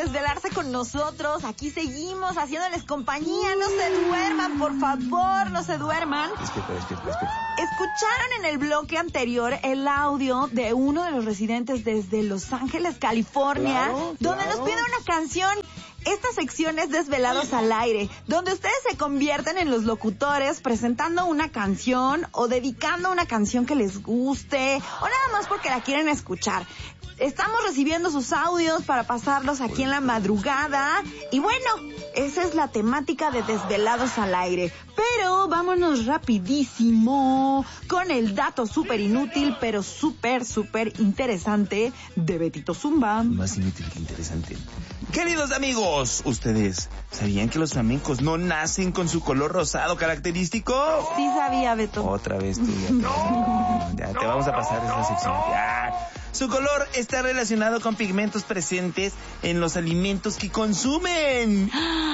desvelarse con nosotros. Aquí seguimos haciéndoles compañía. No se duerman, por favor, no se duerman. Despierta. Escucharon en el bloque anterior el audio de uno de los residentes desde Los Ángeles, California, donde nos pide una canción. Esta sección es Desvelados al Aire, donde ustedes se convierten en los locutores presentando una canción o dedicando una canción que les guste o nada más porque la quieren escuchar. Estamos recibiendo sus audios para pasarlos aquí en la madrugada. Y bueno, esa es la temática de Desvelados al Aire. Pero vámonos rapidísimo con el dato súper inútil, pero súper interesante de Betito Zumba. Más inútil que interesante. Queridos amigos, ¿ustedes sabían que los flamencos no nacen con su color rosado característico? Sí sabía, Beto. Otra vez tú. Ya te vamos a pasar esa sección. Ya. Su color está relacionado con pigmentos presentes en los alimentos que consumen.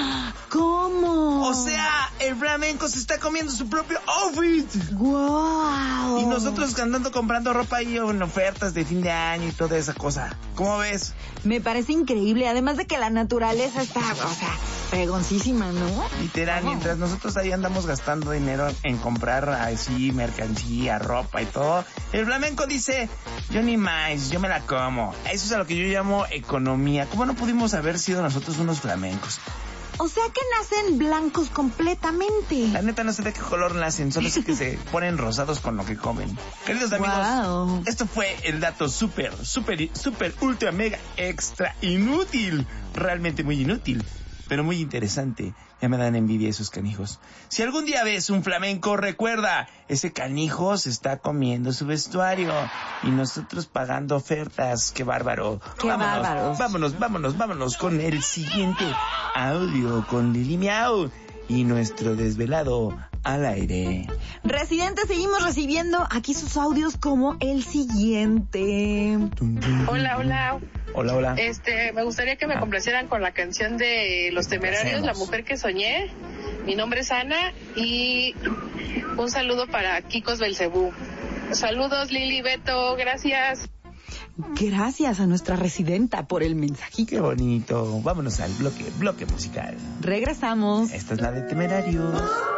¿Cómo? O sea, el flamenco se está comiendo su propio outfit. ¡Guau! Y nosotros andando comprando ropa ahí en ofertas de fin de año y toda esa cosa. ¿Cómo ves? Me parece increíble, además de que la naturaleza está, fregoncísima, ¿no? Literal, mientras nosotros ahí andamos gastando dinero en comprar así mercancía, ropa y todo, el flamenco dice, yo ni más, yo me la como. Eso es a lo que yo llamo economía. ¿Cómo no pudimos haber sido nosotros unos flamencos? O sea que nacen blancos completamente. La neta no sé de qué color nacen, solo sé que se ponen rosados con lo que comen. Queridos amigos, esto fue el dato súper, ultra, mega, extra inútil. Realmente muy inútil, pero muy interesante. Ya me dan envidia esos canijos. Si algún día ves un flamenco, recuerda, ese canijo se está comiendo su vestuario y nosotros pagando ofertas. ¡Qué bárbaro! ¡Qué bárbaros! Vámonos con el siguiente audio con Lili Miau y nuestro desvelado al aire. Residentes, seguimos recibiendo aquí sus audios como el siguiente. Hola. Hola. Me gustaría que me complacieran con la canción de Los Temerarios, La Mujer que Soñé. Mi nombre es Ana y un saludo para Kikos Belcebú. Saludos, Lili, Beto, gracias. Gracias a nuestra residenta por el mensajito. Qué bonito. Vámonos al bloque musical. Regresamos. Esta es la de Temerarios.